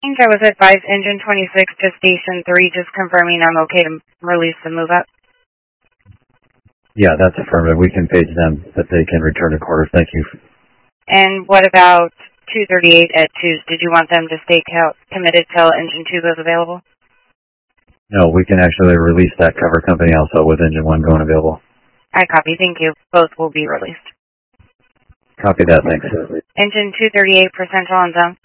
I was advised engine 26 to station 3, just confirming I'm okay to release the move up. Yeah, that's affirmative. We can page them that they can return to quarters. Thank you. And what about 238 at 2s? Did you want them to stay committed till engine 2 goes available? No, we can actually release that cover company also with engine 1 going available. I copy. Thank you. Both will be released. Copy that. Thanks. Engine 238 for Central on zone.